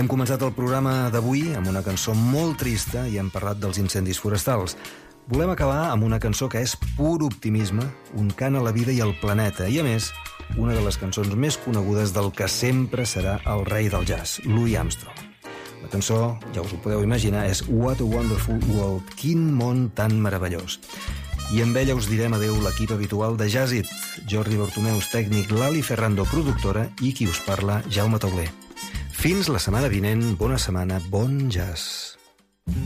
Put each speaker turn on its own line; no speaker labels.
Hem començat el programa d'avui amb una cançó molt trista i hem parlat dels incendis forestals. Volem acabar amb una cançó que és pur optimisme, un cant a la vida i al planeta, i a més, una de les cançons més conegudes del que sempre serà el rei del jazz, Louis Armstrong. La cançó, ja us ho podeu imaginar, és What a Wonderful World, quin món tan meravellós. I amb ella us direm adeu l'equip habitual de Jazzit, Jordi Bartomeus, tècnic, Lali Ferrando, productora, i qui us parla, Jaume Tauler. Fins la setmana vinent, bona setmana, bon jazz.